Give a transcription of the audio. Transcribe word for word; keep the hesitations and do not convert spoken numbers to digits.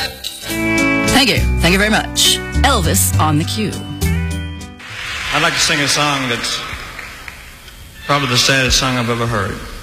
Thank you. Thank you very much. Elvis on the cue. I'd like to sing a song that's probably the saddest song I've ever heard.